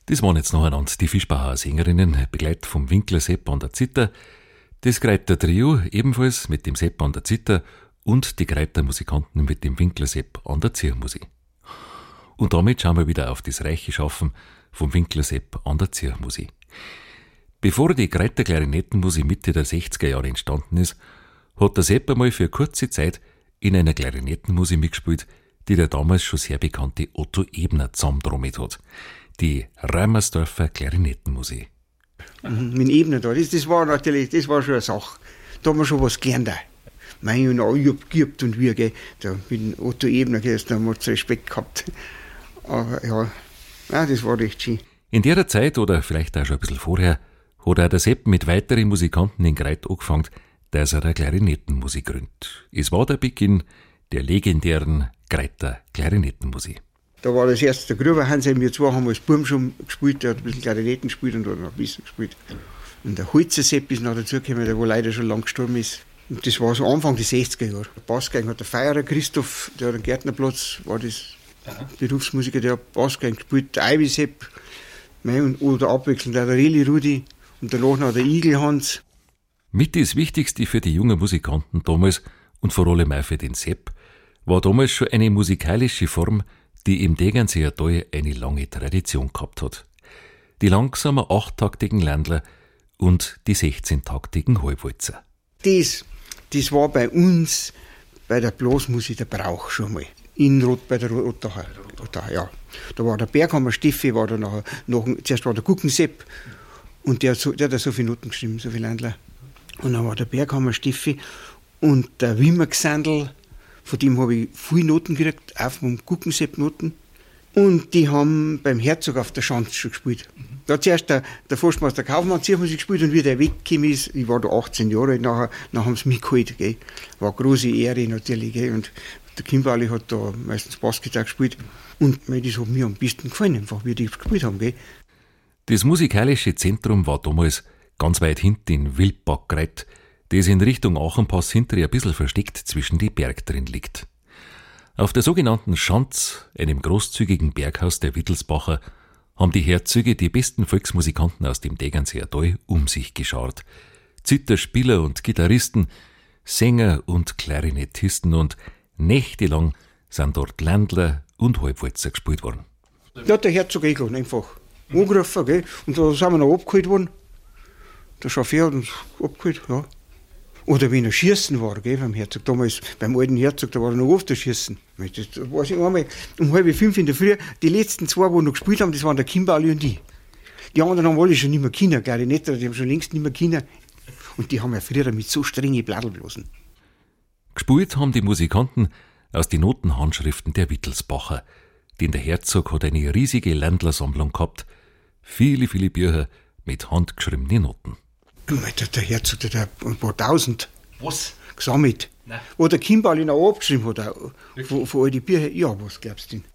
Das waren jetzt nacheinander die Fischbacher Sängerinnen, begleitet vom Winkler Sepp an der Zither, das Greiter Trio ebenfalls mit dem Sepp an der Zither und die Greiter Musikanten mit dem Winkler Sepp an der Ziermusik. Und damit schauen wir wieder auf das reiche Schaffen vom Winkler Sepp an der Ziermusik. Bevor die Greiter Klarinettenmusik Mitte der 60er Jahre entstanden ist, hat der Sepp einmal für kurze Zeit in einer Klarinettenmusik mitgespielt, die der damals schon sehr bekannte Otto Ebner zusammentrommelt hat. Die Reimersdorfer Klarinettenmusik. Mit Ebner da, das war natürlich, das war schon eine Sache. Da haben wir schon was gelernt. Mein und auch, ich hab geübt und wir, gell. Da mit dem Otto Ebner, gell, da haben wir Respekt gehabt. Aber ja, das war recht schön. In der Zeit, oder vielleicht auch schon ein bisschen vorher, hat auch der Sepp mit weiteren Musikanten in Greit angefangen, dass er eine Klarinettenmusik gründet. Es war der Beginn der legendären Greiter Klarinettenmusik. Da war das erste der Gruber Hans, wir zwei haben als Buben schon gespielt, der hat ein bisschen Klarinetten gespielt und hat noch ein bisschen gespielt. Und der Holzer Sepp ist noch dazugekommen, der wo leider schon lang gestorben ist. Und das war so Anfang der 60er Jahre. Der Bassgeig hat der Feierer Christoph, der hat einen Gärtnerplatz, war das Berufsmusiker, der hat Bassgeig gespielt, der Ivy Sepp, oder abwechselnd der Reli Rudi und danach noch der Igel Hans. Mit das Wichtigste für die jungen Musikanten damals und vor allem auch für den Sepp war damals schon eine musikalische Form, die im Degernseer Tal eine lange Tradition gehabt hat. Die langsamen 8-taktigen Ländler und die 16-taktigen Halbwalzer. Das war bei uns, bei der Blasmusik der Brauch schon mal. In Rot bei der Rotacher. Ja. Da war der Berghammer Steffi, war da nachher, zuerst war der Guckensepp und der hat so viele Noten geschrieben, so viele Ländler. Und dann war der Berghammer Steffi und der Wimmer Gsandl, von dem habe ich viele Noten gekriegt, auch vom Guckensepp-Noten. Und die haben beim Herzog auf der Schanze schon gespielt. Da hat zuerst der Forstmeister Kaufmann Ziermusik gespielt und wie der weggekommen ist, ich war da 18 Jahre alt, nachher haben sie mich geholt. Gell. War eine große Ehre natürlich. Gell. Und der Kimberli hat da meistens Bassgitarre gespielt. Und das hat mir am besten gefallen, einfach wie die gespielt haben. Gell. Das musikalische Zentrum war damals ganz weit hinten in Wildbach-Greit, das in Richtung Achenpass hinter ein bisschen versteckt zwischen die Berg drin liegt. Auf der sogenannten Schanz, einem großzügigen Berghaus der Wittelsbacher, haben die Herzöge die besten Volksmusikanten aus dem Degernseer Tal um sich geschart. Zitherspieler und Gitarristen, Sänger und Klarinettisten und nächtelang sind dort Ländler und Halbwalzer gespielt worden. Da hat der Herzog eingeladen, einfach angerufen, gell? Und da sind wir noch abgeholt worden. Der Chauffeur hat uns abgeholt, ja. Oder wenn er schießen war, gell, beim Herzog. Damals, beim alten Herzog, da war er noch oft der Schießen. Das weiß ich einmal, um 4:30 in der Früh, die letzten zwei, die noch gespielt haben, das waren der Kimberli und ich. Die anderen haben alle schon nicht mehr Kinder, Klarinetter, die haben schon längst nicht mehr Kinder. Und die haben ja früher mit so strenge Bladelblasen. Gespielt haben die Musikanten aus den Notenhandschriften der Wittelsbacher. Denn der Herzog hat eine riesige Ländlersammlung gehabt. Viele, viele Bücher mit handgeschriebenen Noten. Der Herzog, der hat ein paar tausend Was? gesammelt. Nein. Wo der Kimberli noch abgeschrieben hat, von all die Bücher. Ja, was glaubst du denn?